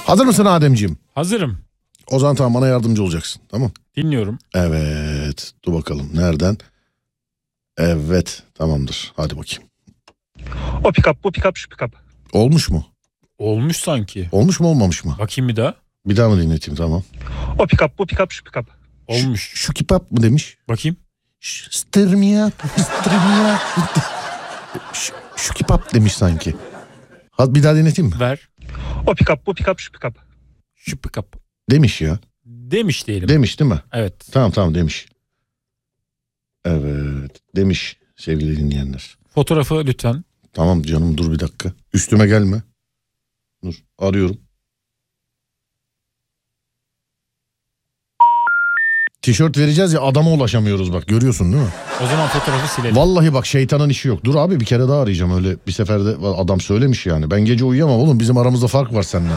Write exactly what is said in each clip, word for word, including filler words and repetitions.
Hazır mısın Ademciğim? Hazırım. O zaman tamam, bana yardımcı olacaksın. Tamam. Dinliyorum. Evet. Dur bakalım nereden? Evet. Tamamdır. Hadi bakayım. O pick-up, bu pick-up, şu pick-up. Olmuş mu? Olmuş sanki. Olmuş mu olmamış mı? Bakayım bir daha. Bir daha mı dinleteyim? Tamam. O pick-up, bu pick-up, şu pick-up. Olmuş. Şu, şu kipap mı demiş? Bakayım. Stırmiyat, stırmiyat. Şu, şu kipap demiş sanki. Hadi bir daha dinleteyim mi? Ver. O pick-up, bu pick-up, şu pick-up. Şu pick-up. Demiş ya. Demiş diyelim. Demiş değil mi? Evet. Tamam tamam demiş. Evet. Demiş sevgili dinleyenler. Fotoğrafı lütfen. Tamam canım, dur bir dakika. Üstüme gelme. Dur, arıyorum. Tişört vereceğiz ya, adama ulaşamıyoruz bak, görüyorsun değil mi? O zaman fotoğrafı silelim. Vallahi bak, şeytanın işi yok. Dur abi, bir kere daha arayacağım, öyle bir seferde adam söylemiş yani. Ben gece uyuyamam oğlum, bizim aramızda fark var seninle.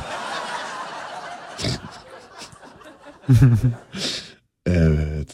Evet.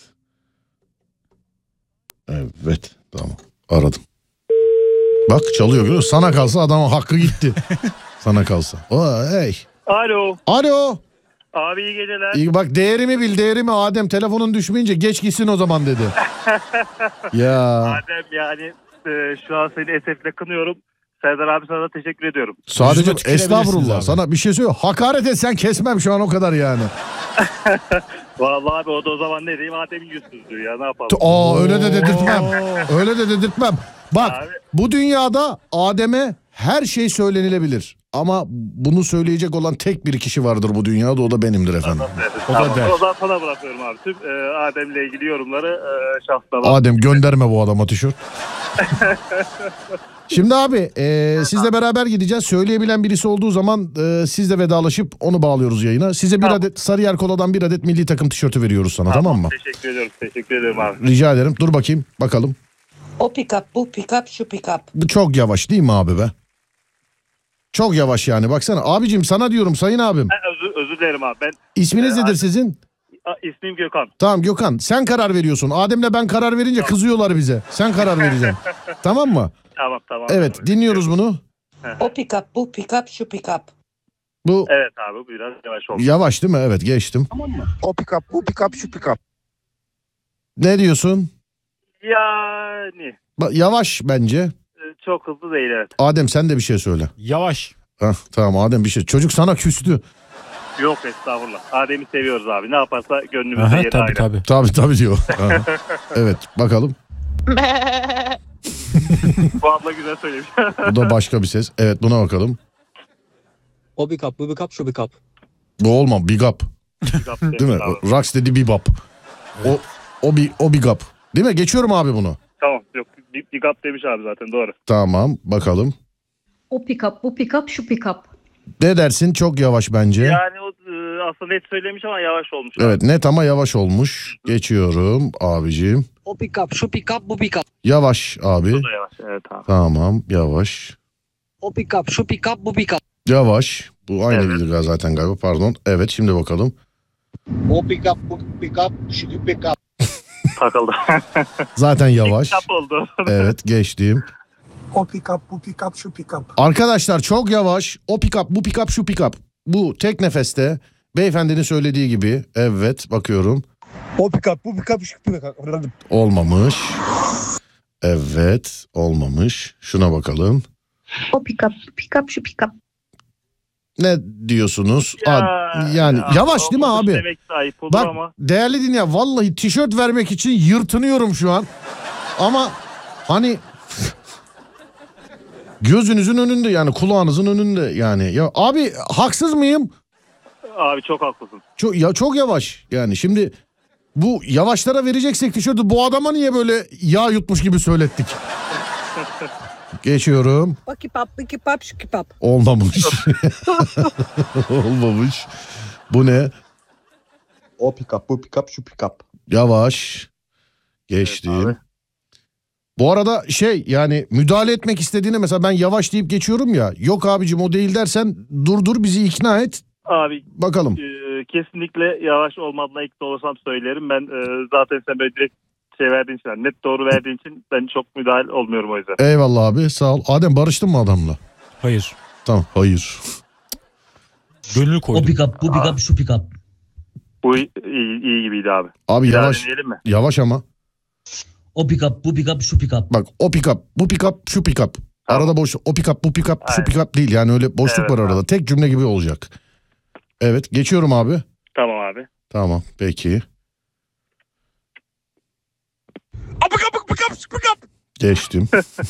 Evet tamam, aradım. Bak çalıyor, görüyor musun? Sana kalsa adamın hakkı gitti. Sana kalsa. O hey. Alo. Alo. Abi iyi geceler. İyi, bak değerimi bil, değerimi. Adem telefonun düşmeyince geç gitsin o zaman dedi. Ya. Adem yani e, şu an seni esefle kınıyorum. Serdar abi sana da teşekkür ediyorum. Sadece Yüzüme estağfurullah abi. sana bir şey söylüyor. Hakaret etsen kesmem şu an, o kadar yani. Vallahi abi o da o zaman ne diyeyim, Adem'in yüzsüzlüğü ya, ne yapalım. Aa öyle de dedirtmem. Öyle de dedirtmem. Bak Abi. bu dünyada Adem'e her şey söylenilebilir. Ama bunu söyleyecek olan tek bir kişi vardır bu dünyada, o da benimdir efendim. O da Tamam, der. o zaman sana bırakıyorum abi. Tüm e, Adem'le ilgili yorumları e, şahsına. Adem gönderme bu adama tişört. Şimdi abi e, sizle beraber gideceğiz. Söyleyebilen birisi olduğu zaman e, sizle vedalaşıp onu bağlıyoruz yayına. Size bir Tamam. adet Sarıyer Kola'dan bir adet milli takım tişörtü veriyoruz sana, tamam, tamam mı? Teşekkür ediyorum. Teşekkür ederim abi. Rica ederim. Dur bakayım bakalım. O pick-up, bu pick-up, şu pick-up. Bu çok yavaş değil mi abi be? Çok yavaş yani, baksana. Abicim sana diyorum, sayın abim. Ben özür, özür dilerim abi. Ben İsminiz Ee, nedir abi- sizin? a, ismim Gökhan. Tamam Gökhan, sen karar veriyorsun. Adem'le ben karar verince kızıyorlar bize. Sen karar vereceksin. Tamam mı? Tamam tamam. Evet, dinliyoruz bunu. O pick-up, bu pick-up, şu pick-up. Bu Evet abi, bu biraz yavaş oldu. yavaş değil mi? Evet, geçtim. O pick-up, bu pick-up, şu pick-up. Ne diyorsun? Yani Ba- Yavaş bence. e, çok hızlı değil, evet. Adem sen de bir şey söyle. Yavaş. Hah, tamam Adem bir şey. Çocuk sana küstü. Yok estağfurullah. Adem'i seviyoruz abi. Ne yaparsa gönlümüzde Aha, yeri tabii ayrı. tabii. Tabii tabii diyor. Aha. Evet bakalım. Bu abla güzel söylemiş. Bu da başka bir ses. Evet, buna bakalım. O pick up, bu pick up, şu pick up. Bu olmam. Big up. Değil mi? Abi. Rocksteady bebop. O, o, bir, o big up. Değil mi? Geçiyorum abi bunu. Tamam, yok. Big, big up demiş abi zaten, doğru. Tamam bakalım. O pick-up, bu pick-up, şu pick-up. Ne dersin? Çok yavaş bence. Yani o e, aslında net söylemiş ama yavaş olmuş. Evet, net ama yavaş olmuş. Geçiyorum abicim. O pick up, şu pick up, bu pick up. Yavaş abi. O da yavaş, evet abi. Tamam yavaş. O pick up, şu pick up, bu pick up. Yavaş. Bu aynı Evet. bilgi zaten galiba, pardon. Evet, şimdi bakalım. O pick-up, bu pick-up, şu pick-up. Takıldı. Zaten yavaş. Kitap oldu. Evet, geçtim. O pick-up, bu pick-up, şu pick-up. Arkadaşlar çok yavaş. O pick-up, bu pick-up, şu pick-up. Bu tek nefeste. Beyefendinin söylediği gibi. Evet, bakıyorum. O pick-up, bu pick-up, şu pick-up. Olmamış. Evet, olmamış. Şuna bakalım. O pick-up, pick-up, şu pick-up. Ne diyorsunuz? Ya, Aa, yani ya, yavaş değil mi olmamış abi? demek sahip olur Bak ama. değerli dinleyen, vallahi tişört vermek için yırtınıyorum şu an. Ama hani gözünüzün önünde, yani kulağınızın önünde yani. Ya abi haksız mıyım? Abi çok haklısın. Çok ya çok yavaş. Yani şimdi bu yavaşlara vereceksek tişörtü, bu adama niye böyle yağ yutmuş gibi söylettik? Geçiyorum. O pick-up, bu pick-up, şu pick-up. Olmamış. Olmamış. Bu ne? O pick-up, bu pick-up, şu pick-up. Yavaş. Geçtim. Evet abi. Bu arada şey, yani müdahale etmek istediğini mesela ben yavaş deyip geçiyorum ya. Yok abicim o değil dersen durdur, bizi ikna et. Abi Bakalım. e, kesinlikle yavaş olmadığına ikna olursam söylerim. Ben e, zaten sen böyle direkt şey verdiğin için, net doğru verdiğin için ben çok müdahale olmuyorum o yüzden. Eyvallah abi, sağ ol. Adem barıştın mı adamla? Hayır. Tamam, hayır. Gönül O koydum. pick-up, bu pick-up, şu pick-up. Bu iyi, iyi gibiydi abi. Abi Bir daha yavaş. deneyelim mi? Yavaş ama. O pick-up, bu pick-up, şu pick-up. Bak o pick-up, bu pick-up, şu pick-up. Tamam. Arada boş. O pick-up, bu pick-up, şu Aynen. pick-up değil. Yani öyle boşluk Evet, var arada. abi. Tek cümle gibi olacak. Evet, geçiyorum abi. Tamam abi. Tamam, peki. Geçtim.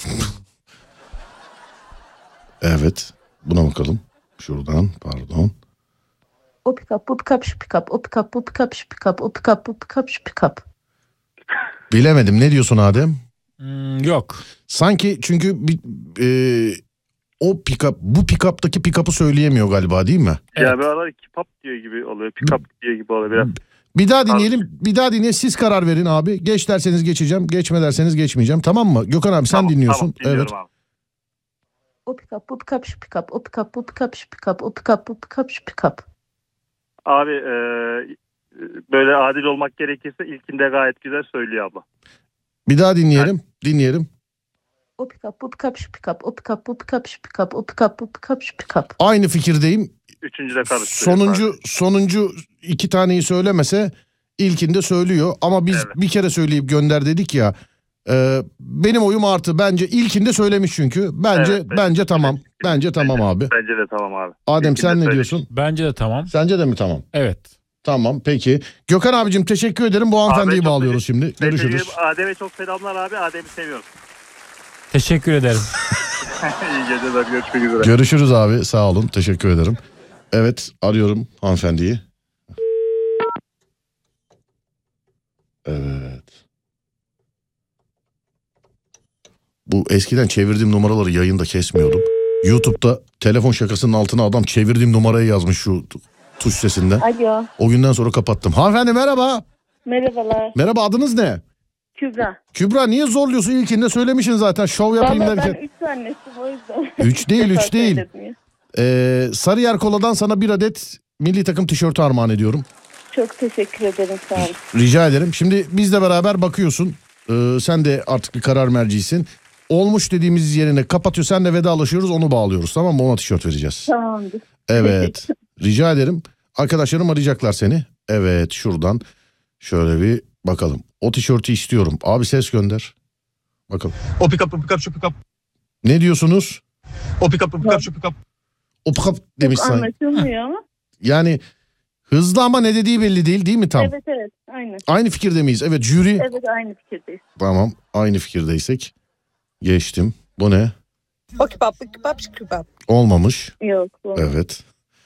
Evet. Buna bakalım. Şuradan, pardon. O pick up, bu pick up, şu pick up. O pick up, bu pick up, şu pick up. O pick up, bu pick up, şu pick up. Bilemedim. Ne diyorsun Adem? Hmm, yok. Sanki çünkü bir, e, o pick-up, bu pick-up'taki pick-up'ı söyleyemiyor galiba, değil mi? Evet. Ya bir aralar kipap diyor gibi oluyor. Pick-up diyor gibi oluyor biraz. Bir daha dinleyelim. Bir daha dinleyin. Siz karar verin abi. Geç derseniz geçeceğim. Geçme derseniz geçmeyeceğim. Tamam mı? Gökhan abi sen Tamam, dinliyorsun. Tamam, dinliyorum Evet. abi. O pick up, bu pick up, şu pick up. O pick up, bu pick up, şu pick up. O pick up, bu pick up, şu pick up. Abi e, böyle adil olmak gerekirse ilkinde gayet güzel söylüyor abla. Bir daha dinleyelim. Dinleyelim. O pick up, bu pick up, şu pick up. O pick up, bu pick up, şu pick up. O pick up, bu pick up, şu pick up. Aynı fikirdeyim. Üçüncü de karıştırıyor. Sonuncu sonuncu iki taneyi söylemese ilkinde söylüyor. Ama biz Evet. bir kere söyleyip gönder dedik ya. E, benim oyum artı. Bence ilkinde söylemiş çünkü. Bence Evet, bence, bence- tamam. Bence tamam abi. Bence de tamam abi. Adem İlkinde sen ne söylemiş. diyorsun? Bence de tamam. Sence de mi tamam? Evet. Tamam peki. Gökhan abicim teşekkür ederim. Bu hanımefendiyi çok bağlıyoruz şimdi. Görüşürüz. Teşekkür- Adem'e çok selamlar abi. Adem'i seviyorum. Teşekkür ederim. İyi geceler. Görüşmek üzere. Görüşürüz abi. Sağ olun. Teşekkür ederim. Evet, arıyorum hanımefendiyi. Evet. Bu eskiden çevirdiğim numaraları yayında kesmiyordum. YouTube'da telefon şakasının altına adam çevirdiğim numarayı yazmış şu t- tuş sesinden. Alo. O günden sonra kapattım. Hanımefendi merhaba. Merhabalar. Merhaba, adınız ne? Kübra. Kübra, niye zorluyorsun? İlkinde söylemişsin zaten. Şov yapayım Valla derken. ben üç tanesim o yüzden. Üç değil, üç değil. Söyledim ya. Ee, Sarıyer Kola'dan sana bir adet milli takım tişörtü armağan ediyorum. Çok teşekkür ederim, sağ olun. Rica ederim. Şimdi bizle beraber bakıyorsun. Ee, sen de artık bir karar mercisin. Olmuş dediğimiz yerine kapatıyor. Senle vedalaşıyoruz, onu bağlıyoruz. Tamam mı? Ona tişört vereceğiz. Tamamdır. Evet. Rica ederim. Arkadaşlarım arayacaklar seni. Evet, şuradan şöyle bir bakalım. O tişörtü istiyorum. Abi ses gönder. Bakalım. O pick-up, bu pick-up, şu pick-up. Ne diyorsunuz? O pick-up, bu pick-up, şu pick-up. O pıkap demiş Çok sanki. anlaşılmıyor ama. Yani hızlı ama ne dediği belli değil, değil mi tam? Evet evet, aynen. Aynı fikirde miyiz? Evet, jüri. Evet, aynı fikirdeyiz. Tamam, aynı fikirdeysek. Geçtim. Bu ne? O kebap, bu kebap, şu kebap. Olmamış. Yok. bu- Evet.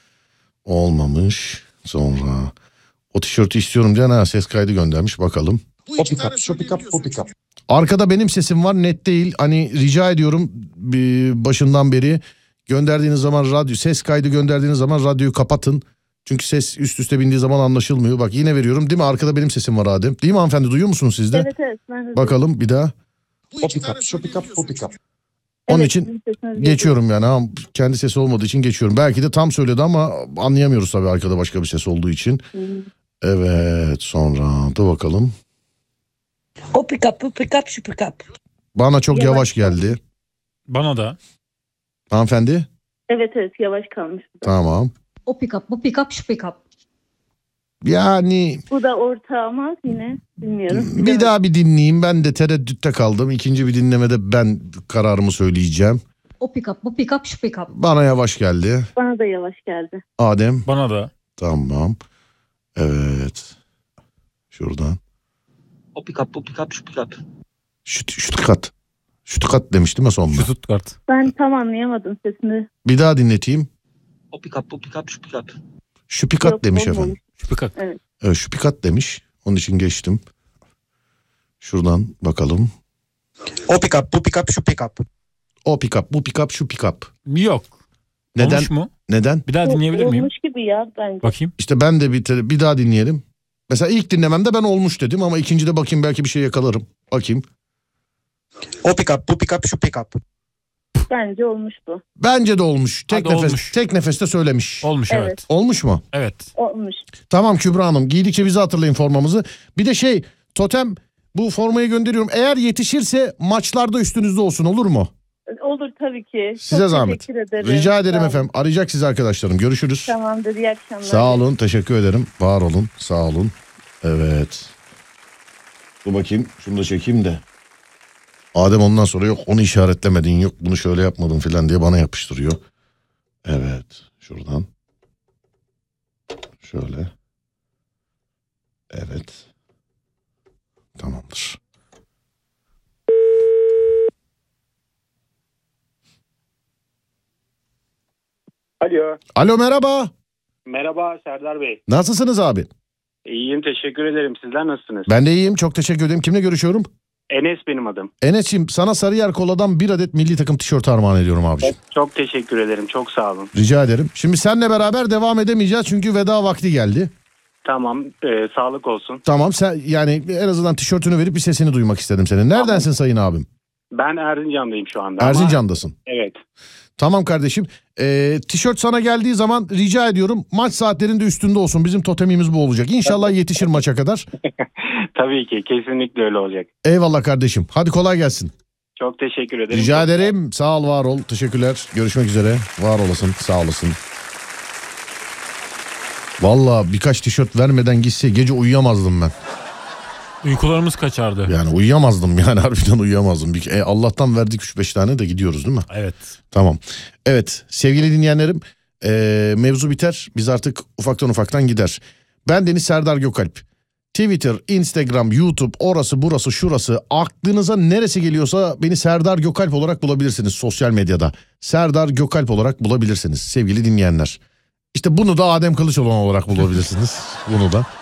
Olmamış. Sonra o tişörtü istiyorum diye ha, ses kaydı göndermiş, bakalım. O pick-up, şu pick-up, bu pick-up. Arkada benim sesim var, net değil. Hani rica ediyorum bir başından beri gönderdiğiniz zaman radyo ses kaydı gönderdiğiniz zaman radyoyu kapatın. Çünkü ses üst üste bindiği zaman anlaşılmıyor. Bak yine veriyorum, değil mi? Arkada benim sesim var Adem. Değil mi hanımefendi? Duyuyor musunuz siz de? Evet evet. Ben de Bakalım bir daha. O pick-up, şu pick-up, bu pick-up. Onun Evet, için sizin sesiniz geçiyorum yani. Ha, kendi sesi olmadığı için geçiyorum. Belki de tam söyledi ama anlayamıyoruz tabii arkada başka bir ses olduğu için. geliyor. Evet, sonra da bakalım. O pick-up, bu pick-up, şu pick-up. Bana çok Yavaş. yavaş geldi. Bana da. Hanımefendi? Evet evet, yavaş kalmış. Tamam. O pick up, bu pick up, şu pick up. Yani Bu da orta ama yine bilmiyorum. bir daha bir dinleyeyim. Ben de tereddütte kaldım. İkinci bir dinlemede ben kararımı söyleyeceğim. O pick up, bu pick up, şu pick up. Bana yavaş geldi. Bana da yavaş geldi. Adem? Bana da. Tamam. Evet. Şuradan. O pick-up, bu pick-up, şu pick-up. Şut, şutkat. Şutkat demiştim ya sonunda. Şu Stuttgart. Ben tam anlayamadım sesini. Bir daha dinleteyim. O pick-up, bu pick-up, şu pick-up. Şu pikat Yok, demiş olmamış. efendim. Şu pikak. Evet, şu pikat demiş. Onun için geçtim. Şuradan bakalım. O pick-up, bu pick-up, şu pick-up. O pick-up, bu pick-up, şu pick-up. Yok. Neden? Olmuş mu? Neden? Bir daha dinleyebilir miyim? Olmuş gibi ya bence. Bakayım. İşte ben de bir, te- bir daha dinleyelim. Mesela ilk dinlememde ben olmuş dedim ama ikincide bakayım belki bir şey yakalarım. Bakayım. O pick-up, bu pick-up, şu pick-up. Bence olmuş bu. Bence de olmuş. Tek Hadi nefes olmuş. tek nefeste söylemiş. Olmuş Evet. evet. Olmuş mu? Evet. Olmuş. Tamam Kübra Hanım. Giydikçe bizi hatırlayın formamızı. Bir de şey, totem bu formayı gönderiyorum. Eğer yetişirse maçlarda üstünüzde olsun, olur mu? Olur tabii ki. Size Çok zahmet. teşekkür ederim. Rica ederim Sağ olun. efendim. Arayacak sizi arkadaşlarım. Görüşürüz. Tamamdır. İyi akşamlar. Sağ olun. Teşekkür ederim. Var olun. Sağ olun. Evet. Dur bakayım. Şunu da çekeyim de. Adem ondan sonra yok onu işaretlemedin, yok bunu şöyle yapmadın filan diye bana yapıştırıyor. Evet. Şuradan. Şöyle. Evet. Tamamdır. Alo. Alo merhaba. Merhaba Serdar Bey. Nasılsınız abi? İyiyim, teşekkür ederim. Sizler nasılsınız? Ben de iyiyim, çok teşekkür ederim. Kimle görüşüyorum? Enes benim adım. Enes'ciğim sana Sarıyer Kola'dan bir adet milli takım tişörtü armağan ediyorum abiciğim. Çok, çok teşekkür ederim. Çok sağ olun. Rica ederim. Şimdi seninle beraber devam edemeyeceğiz çünkü veda vakti geldi. Tamam. E, sağlık olsun. Tamam sen yani en azından tişörtünü verip bir sesini duymak istedim senin. Neredensin Tamam. sayın abim? Ben Erzincan'dayım şu anda. Erzincan'dasın. Ama, evet. Tamam kardeşim. Ee, tişört sana geldiği zaman rica ediyorum maç saatlerinde üstünde olsun. Bizim totemimiz bu olacak. İnşallah yetişir maça kadar. Tabii ki. Kesinlikle öyle olacak. Eyvallah kardeşim. Hadi kolay gelsin. Çok teşekkür ederim. Rica ederim. Sağ ol, var ol. Teşekkürler. Görüşmek üzere. Var olasın. Sağ olasın. Vallahi birkaç tişört vermeden gitse gece uyuyamazdım ben. Uykularımız kaçardı. Yani uyuyamazdım yani harbiden uyuyamazdım. Bir, e, Allah'tan verdik üç beş tane de gidiyoruz değil mi? Evet. Tamam. Evet sevgili dinleyenlerim e, mevzu biter. Biz artık ufaktan ufaktan gider. Ben Deniz Serdar Gökalp. Twitter, Instagram, YouTube, orası burası şurası aklınıza neresi geliyorsa beni Serdar Gökalp olarak bulabilirsiniz sosyal medyada. Serdar Gökalp olarak bulabilirsiniz sevgili dinleyenler. İşte bunu da Adem Kılıçoğlu olarak bulabilirsiniz. Bunu da.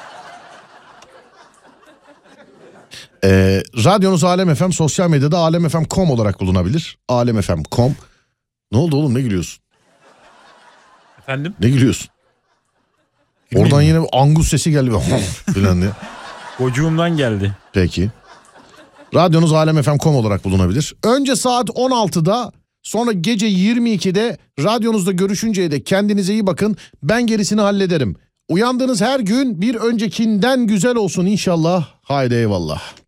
Ee, radyonuz Alem F M, sosyal medyada alemfm nokta com olarak bulunabilir. alemfm nokta com. Ne oldu oğlum, ne gülüyorsun? Efendim? Ne gülüyorsun? Oradan yine angus sesi geldi. Falan diye. Gocuğumdan geldi. Peki. Radyonuz alemfm nokta com olarak bulunabilir. Önce saat on altıda, sonra gece yirmi ikide radyonuzda görüşünceye dek kendinize iyi bakın. Ben gerisini hallederim. Uyandığınız her gün bir öncekinden güzel olsun inşallah. Haydi eyvallah.